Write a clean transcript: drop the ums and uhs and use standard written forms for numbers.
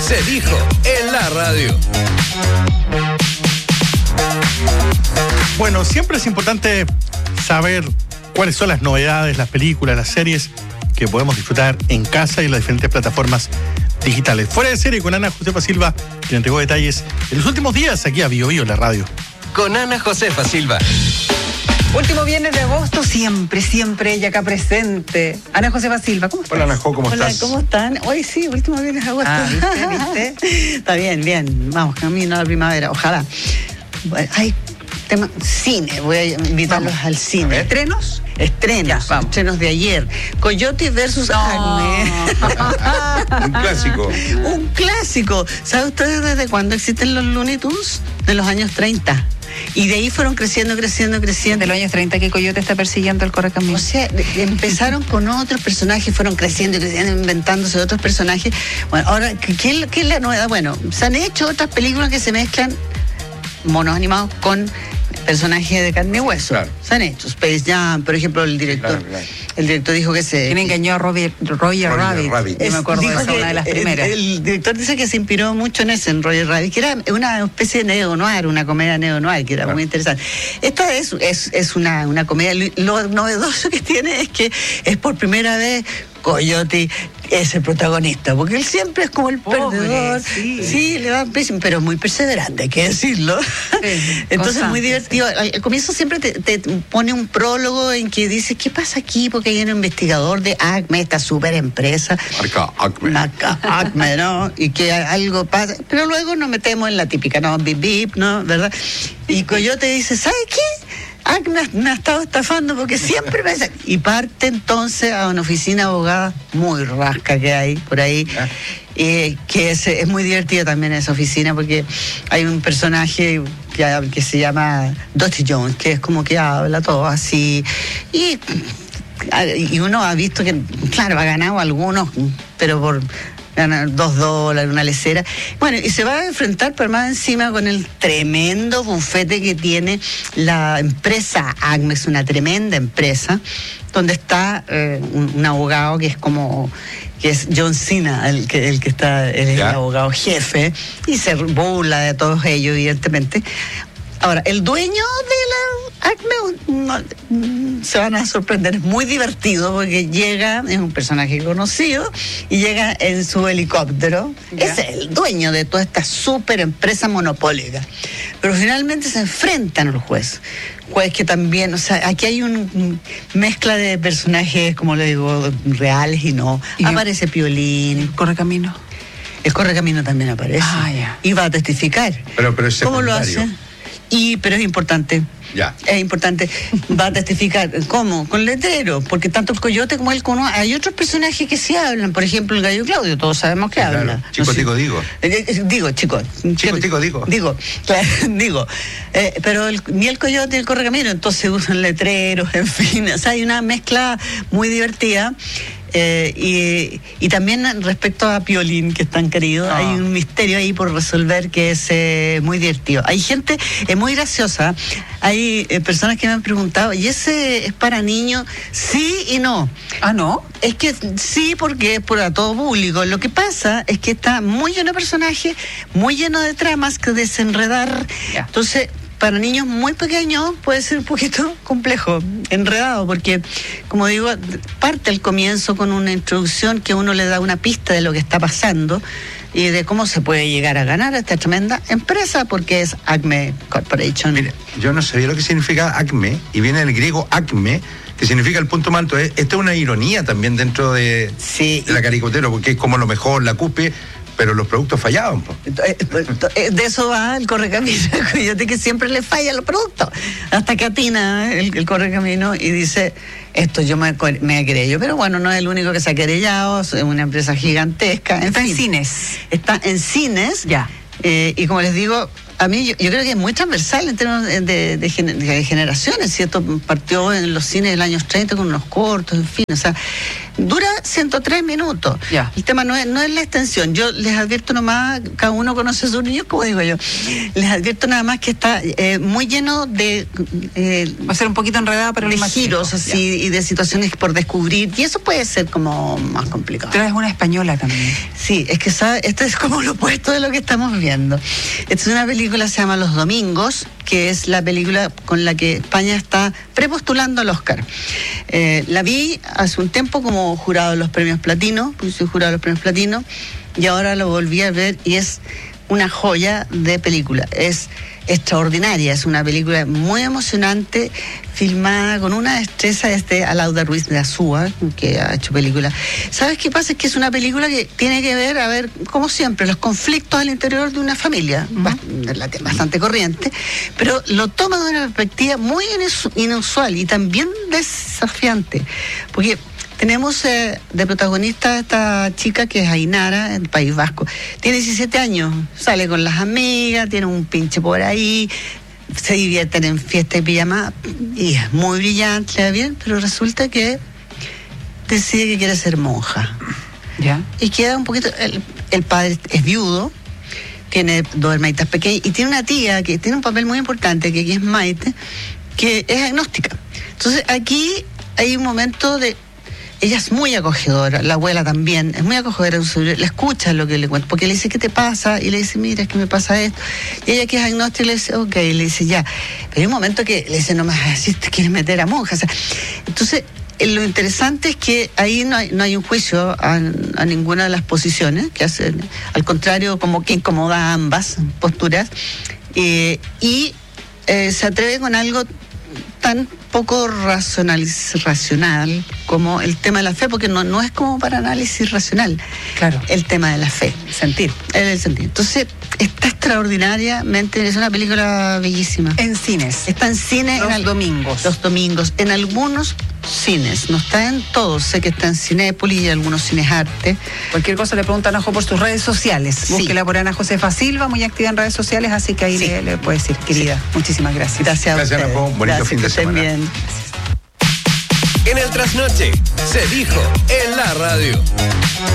Se dijo en la radio. Bueno, siempre es importante saber cuáles son las novedades, las películas, las series que podemos disfrutar en casa y en las diferentes plataformas digitales. Fuera de serie con Ana Josefa Silva, que entregó detalles en los últimos días aquí a Bio Bio, la radio. Con Ana Josefa Silva. Último viernes de agosto, siempre ella acá presente. Ana Josefa Silva, ¿cómo estás? Hola, Ana Jo, ¿cómo estás? Hola, ¿cómo están? Hoy sí, último viernes de agosto. ¿Viste? Está bien. Vamos, camino a la primavera, ojalá. Bueno, hay tema cine, voy a invitarlos al cine. ¿Estrenos? Estrenos, Ya, estrenos de ayer. Coyote versus Acme. Un clásico. Un clásico. ¿Sabe ustedes desde cuándo existen los Looney Tunes? De los años 30. Y de ahí fueron creciendo. De los años 30 que Coyote está persiguiendo el correcamino. O sea, empezaron con otros personajes, fueron creciendo, inventándose otros personajes. Bueno, ahora, ¿qué es la novedad? Bueno, se han hecho otras películas que se mezclan monos animados con personajes de carne y hueso. Claro. Se han hecho. Space Jam, por ejemplo, el director. Claro. El director dijo que se... ¿Quién engañó a Roger Rabbit? Yo me acuerdo de esa, una de las primeras. El director dice que se inspiró mucho en ese, en Roger Rabbit, que era una especie de neo-noir, una comedia neo-noir, que era muy interesante. Esta es una comedia. Lo novedoso que tiene es que es por primera vez Coyote es el protagonista, porque él siempre es como el perdedor. Sí, le va pésimo, pero muy perseverante, hay que decirlo. Sí, entonces muy divertido. Sí. Al comienzo siempre te pone un prólogo en que dice, ¿qué pasa aquí? Porque hay un investigador de Acme, esta súper empresa. Marca Acme, ¿no? Y que algo pasa. Pero luego nos metemos en la típica, ¿no? Bip, bip, ¿no? ¿Verdad? Y Coyote dice, ¿sabe qué? Acme me ha estado estafando porque siempre me... Y parte entonces a una oficina abogada muy rasca que hay por ahí, que es muy divertida también esa oficina, porque hay un personaje que se llama Dusty Jones, que es como que habla todo así, y uno ha visto que, claro, ha ganado algunos, pero por... ganar $2, una lecera. Bueno, y se va a enfrentar por más encima con el tremendo bufete que tiene la empresa Acme. Es una tremenda empresa donde está un abogado que es John Cena, el que está, él es el abogado jefe, y se burla de todos ellos, evidentemente. Ahora, el dueño de la Acme, se van a sorprender, es muy divertido porque llega, es un personaje conocido, y llega en su helicóptero. Es el dueño de toda esta súper empresa monopólica. Pero finalmente se enfrentan al juez que también, o sea, aquí hay una mezcla de personajes, como le digo, reales y no. ¿Y aparece Piolín? ¿Correcamino? El Correcamino también aparece. Y va a testificar. Pero es secundario. ¿Cómo lo hace? Pero es importante. Es importante. Va a testificar. ¿Cómo? Con letrero. Porque tanto el Coyote como él hay otros personajes que sí hablan. Por ejemplo, el Gallo Claudio. Todos sabemos que habla. Chico, tico, digo. Chico, tico, digo. Claro, digo. Pero ni el Coyote ni el Correcamino. Entonces usan letreros, en fin. O sea, hay una mezcla muy divertida. Y también respecto a Piolín, que es tan querido, hay un misterio ahí por resolver que es muy divertido. Hay gente muy graciosa, hay personas que me han preguntado, ¿y ese es para niños? Sí y no. ¿No? Es que sí, porque es para todo público. Lo que pasa es que está muy lleno de personajes, muy lleno de tramas que desenredar. Entonces, para niños muy pequeños puede ser un poquito complejo, enredado, porque, como digo, parte al comienzo con una introducción que uno le da una pista de lo que está pasando y de cómo se puede llegar a ganar a esta tremenda empresa, porque es Acme Corporation. Mire, yo no sabía lo que significa Acme, y viene del griego acme, que significa el punto más alto. Esta es una ironía también dentro de la caricatura, porque es como lo mejor, la cúspide, pero los productos fallaban. De eso va el Correcamino, Coyote, que siempre le fallan los productos, hasta que atina el Correcamino y dice, esto yo me he querellado, pero bueno, no es el único que se ha querellado, es una empresa gigantesca. Está en cines. Está en cines. Y como les digo, a mí yo creo que es muy transversal en términos de generaciones, ¿cierto? Partió en los cines del años 30 con unos cortos, en fin, o sea, Dura 103 minutos. Ya. El tema no es la extensión. Yo les advierto nomás, cada uno conoce a sus niños, como digo yo. Les advierto nada más que está muy lleno de... va a ser un poquito enredada, pero de giros así, y de situaciones por descubrir. Y eso puede ser como más complicado. Pero es una española también. Sí, es que esto es como lo opuesto de lo que estamos viendo. Esta es una película, se llama Los Domingos, que es la película con la que España está prepostulando al Oscar. La vi hace un tiempo como jurado de los premios Platino, porque soy jurado de los premios Platino, y ahora lo volví a ver y es una joya de película. Es extraordinaria, es una película muy emocionante, filmada con una destreza de Alauda Ruiz de Azúa, que ha hecho película. ¿Sabes qué pasa? Es que es una película que tiene que ver, como siempre, los conflictos al interior de una familia, bastante corriente, pero lo toma de una perspectiva muy inusual y también desafiante, porque tenemos de protagonista a esta chica que es Ainara, en País Vasco. Tiene 17 años, sale con las amigas, tiene un pinche por ahí, se divierten en fiesta y pijama, y es muy brillante, le va bien, pero resulta que decide que quiere ser monja. ¿Ya? Y queda un poquito... El padre es viudo, tiene 2 hermanitas pequeñas, y tiene una tía que tiene un papel muy importante, que aquí es Maite, que es agnóstica. Entonces aquí hay un momento de... Ella es muy acogedora, la abuela también, es muy acogedora, le escucha lo que le cuenta, porque le dice, ¿qué te pasa? Y le dice, mira, es que me pasa esto. Y ella, que es agnóstica, le dice, ok, le dice, ya. Pero hay un momento que le dice, no me vas a decir, te quieres meter a monja. O sea, entonces, lo interesante es que ahí no hay un juicio a ninguna de las posiciones, que hacen, al contrario, como que incomoda a ambas posturas, y se atreve con algo tan poco racional como el tema de la fe, porque no es como para análisis racional. Claro. El tema de la fe. Sentir. El sentir. Entonces, está extraordinariamente, es una película bellísima. En cines. Está en cine Los domingos. Los domingos. En algunos cines. No está en todos. Sé que está en Cinépolis y algunos cines arte. Cualquier cosa le preguntan a Anajo por sus redes sociales. Sí. Búsquela por Ana Josefa Silva, muy activa en redes sociales, así que ahí le puede decir, querida. Sí. Muchísimas gracias. Gracias a ustedes. Anajo. Bonito fin de semana. Bien. En el trasnoche se dijo en la radio.